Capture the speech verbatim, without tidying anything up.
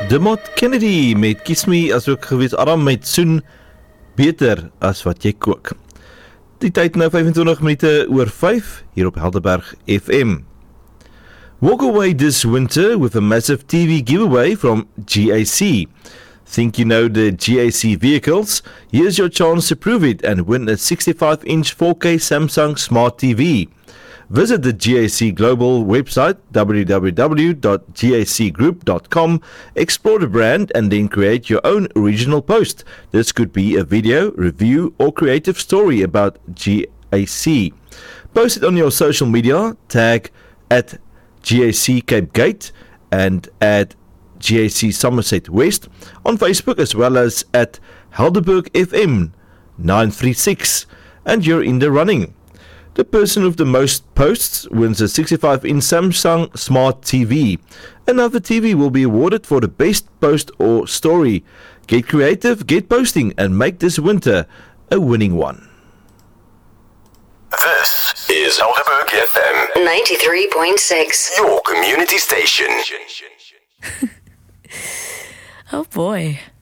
Dermot Kennedy met Kies Me, asook gewees Adam met Soen, beter as wat jy kook. Die tyd nou vyfentwintig minute oor vyf, hier op Helderberg F M. Walk away this winter with a massive T V giveaway from G A C. Think you know the G A C vehicles? Here's your chance to prove it and win a sixty-five inch four K Samsung Smart T V. Visit the G A C Global website, w w w dot g a c group dot com, explore the brand and then create your own original post. This could be a video, review or creative story about G A C. Post it on your social media, tag at G A C Cape Gate and at G A C Somerset West on Facebook as well as at Helderberg F M nine three six, and you're in the running. The person with the most posts wins a sixty-five inch Samsung Smart T V. Another T V will be awarded for the best post or story. Get creative, get posting, and make this winter a winning one. This is Helderberg F M ninety-three point six, your community station. Oh boy.